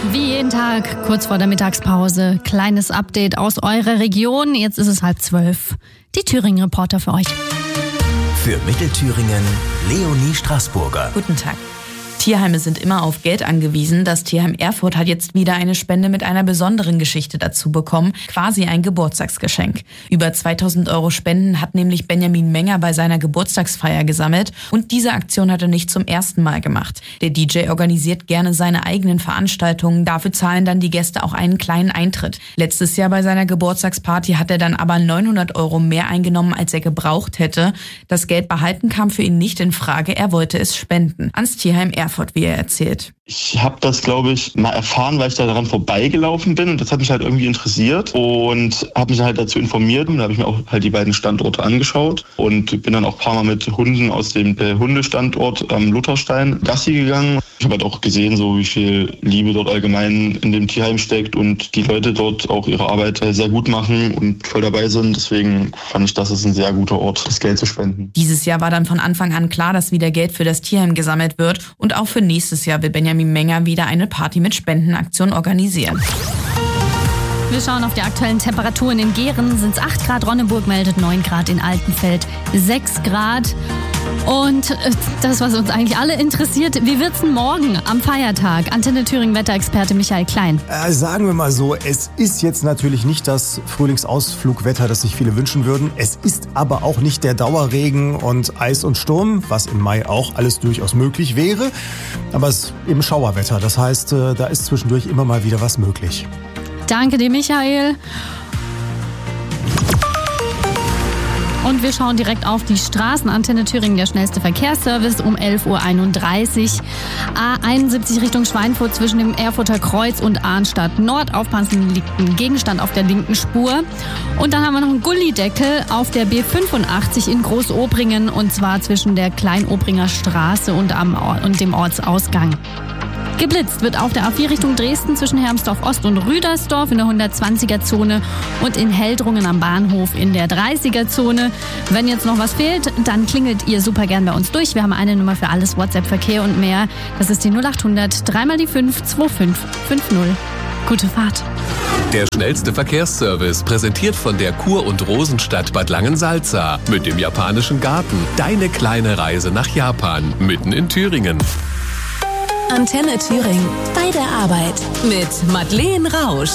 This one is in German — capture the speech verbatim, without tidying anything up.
Wie jeden Tag, kurz vor der Mittagspause, kleines Update aus eurer Region. Jetzt ist es halb zwölf. Die Thüringen-Reporter für euch. Für Mittelthüringen, Leonie Straßburger. Guten Tag. Tierheime sind immer auf Geld angewiesen. Das Tierheim Erfurt hat jetzt wieder eine Spende mit einer besonderen Geschichte dazu bekommen. Quasi ein Geburtstagsgeschenk. Über zweitausend Euro Spenden hat nämlich Benjamin Menger bei seiner Geburtstagsfeier gesammelt. Und diese Aktion hat er nicht zum ersten Mal gemacht. Der D J organisiert gerne seine eigenen Veranstaltungen. Dafür zahlen dann die Gäste auch einen kleinen Eintritt. Letztes Jahr bei seiner Geburtstagsparty hat er dann aber neunhundert Euro mehr eingenommen, als er gebraucht hätte. Das Geld behalten kam für ihn nicht in Frage. Er wollte es spenden. Ans Tierheim Erfurt, wie er erzählt. Ich habe das, glaube ich, mal erfahren, weil ich da daran vorbeigelaufen bin und das hat mich halt irgendwie interessiert und habe mich halt dazu informiert und da habe ich mir auch halt die beiden Standorte angeschaut und bin dann auch ein paar Mal mit Hunden aus dem äh, Hundestandort am Lutherstein Gassi gegangen. Ich habe halt auch gesehen, so wie viel Liebe dort allgemein in dem Tierheim steckt und die Leute dort auch ihre Arbeit sehr gut machen und voll dabei sind. Deswegen fand ich, das ist ein sehr guter Ort, das Geld zu spenden. Dieses Jahr war dann von Anfang an klar, dass wieder Geld für das Tierheim gesammelt wird und auch für nächstes Jahr will Benjamin Menger wieder eine Party mit Spendenaktion organisieren. Wir schauen auf die aktuellen Temperaturen. In Gehren sind es acht Grad, Ronneburg meldet neun Grad, in Altenfeld sechs Grad. Und das, was uns eigentlich alle interessiert, wie wird's denn morgen am Feiertag? Antenne Thüringen Wetterexperte Michael Klein. Äh, sagen wir mal so, es ist jetzt natürlich nicht das Frühlingsausflugwetter, das sich viele wünschen würden. Es ist aber auch nicht der Dauerregen und Eis und Sturm, was im Mai auch alles durchaus möglich wäre. Aber es ist eben Schauerwetter, das heißt, äh, da ist zwischendurch immer mal wieder was möglich. Danke dir, Michael. Und wir schauen direkt auf die Straßen. Antenne Thüringen, der schnellste Verkehrsservice um elf Uhr einunddreißig. A einundsiebzig Richtung Schweinfurt zwischen dem Erfurter Kreuz und Arnstadt Nord. Aufpassen, liegt ein Gegenstand auf der linken Spur. Und dann haben wir noch einen Gullideckel auf der B fünfundachtzig in Großobringen. Und zwar zwischen der Kleinobringer Straße und, am Ort, und dem Ortsausgang. Geblitzt wird auf der A vier Richtung Dresden zwischen Hermsdorf Ost und Rüdersdorf in der hundertzwanziger Zone und in Heldrungen am Bahnhof in der dreißiger Zone. Wenn jetzt noch was fehlt, dann klingelt ihr super gern bei uns durch. Wir haben eine Nummer für alles, WhatsApp, Verkehr und mehr. Das ist die null achthundert dreimal die fünf zwei fünf fünf null. Gute Fahrt. Der schnellste Verkehrsservice, präsentiert von der Kur- und Rosenstadt Bad Langensalza mit dem japanischen Garten. Deine kleine Reise nach Japan, mitten in Thüringen. Antenne Thüringen. Bei der Arbeit mit Madeleine Rausch.